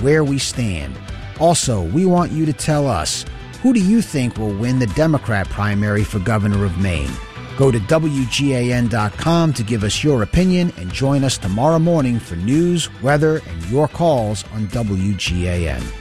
where we stand. Also, we want you to tell us, who do you think will win the Democrat primary for governor of Maine? Go to WGAN.com to give us your opinion and join us tomorrow morning for news, weather, and your calls on WGAN.